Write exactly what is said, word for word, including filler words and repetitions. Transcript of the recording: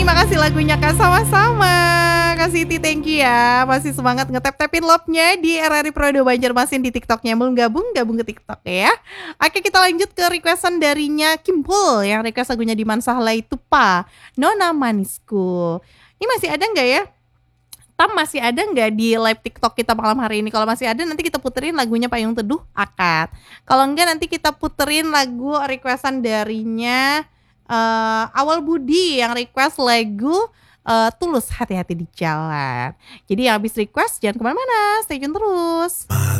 terima kasih lagunya Kak, sama-sama. Kak Siti thank you ya, masih semangat nge-tap-tapin love-nya di R R I Prodo Banjarmasin di TikTok-nya. Belum gabung, gabung ke TikTok ya. Oke, kita lanjut ke requestan darinya Kimpul yang request lagunya Diman Sahlai Tupa, Nona Manisku. Ini masih ada nggak ya? Tam, masih ada nggak di live TikTok kita malam hari ini? Kalau masih ada nanti kita puterin lagunya Payung Teduh Akad. Kalau enggak nanti kita puterin lagu requestan darinya uh, Awal Budi yang request lagu uh, Tulus Hati-Hati di Jalan. Jadi yang habis request jangan kemana-mana, stay tune terus.